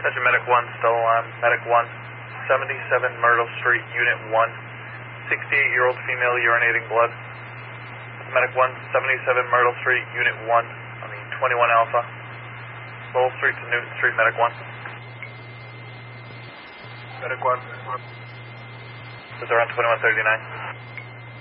Attention Medic 1, still on. Medic 1, 77 Myrtle Street, Unit 1. 68-year-old female urinating blood. Medic 1, 77 Myrtle Street, Unit 1. 21 Alpha. Lowell Street to Newton Street, Medic 1. Medic 1. Is around 2139.